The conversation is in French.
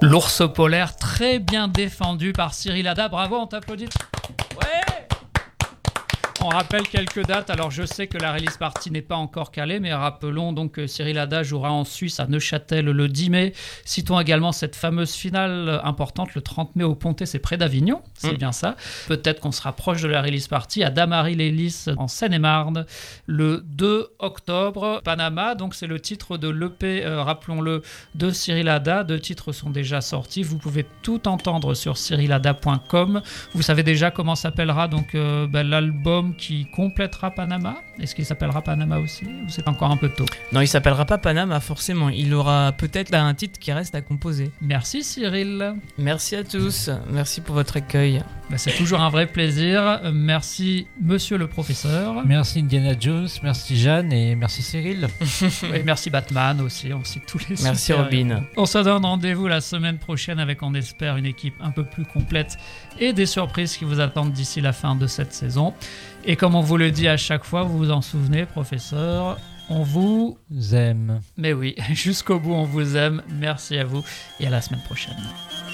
L'ours polaire très bien défendu par Cyril Hada. Bravo, on t'applaudit. Ouais. On rappelle quelques dates. Alors, je sais que la release party n'est pas encore calée, mais rappelons donc que Cyril Hada jouera en Suisse à Neuchâtel le 10 mai. Citons également cette fameuse finale importante le 30 mai au Pontet, c'est près d'Avignon. C'est bien ça. Peut-être qu'on sera proche de la release party à Damary-les-Lys en Seine-et-Marne le 2 octobre. Panama, donc c'est le titre de l'EP, rappelons-le, de Cyril Hada. 2 titres sont déjà sortis. Vous pouvez tout entendre sur cyrillhada.com. Vous savez déjà comment s'appellera donc l'album qui complétera Panama. Est-ce qu'il s'appellera Panama aussi ou c'est encore un peu tôt? Non, il s'appellera pas Panama forcément. Il aura peut-être un titre qui reste à composer. Merci Cyril. Merci à tous. Merci pour votre accueil. C'est toujours un vrai plaisir. Merci monsieur le professeur. Merci Indiana Jones, merci Jeanne et merci Cyril. Et merci Batman aussi. On cite tous les merci Robin. On se donne rendez-vous la semaine prochaine avec, on espère, une équipe un peu plus complète et des surprises qui vous attendent d'ici la fin de cette saison. Et comme on vous le dit à chaque fois, vous vous en souvenez, professeur, on vous aime. Mais oui, jusqu'au bout, on vous aime. Merci à vous et à la semaine prochaine.